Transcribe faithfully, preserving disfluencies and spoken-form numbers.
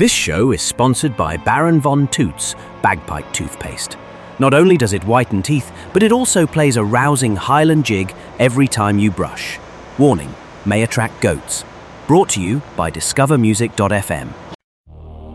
This show is sponsored by Baron Von Toots Bagpipe Toothpaste. Not only does it whiten teeth, but it also plays a rousing Highland jig every time you brush. Warning, may attract goats. Brought to you by discover music dot f m.